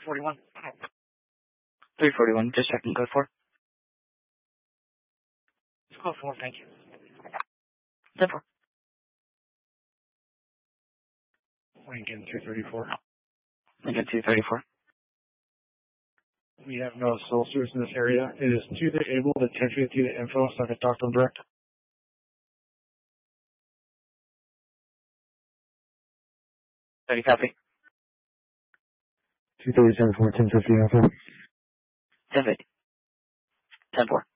41. 341, just checking code 4. It's code 4, thank you. 10-4. Lincoln 234. Lincoln 234. We have no soldiers in this area. It is Tuesday able to 1050 the info so I can talk to them direct. Ready, copy. 237 for 1050 info. 10-50. 10-4.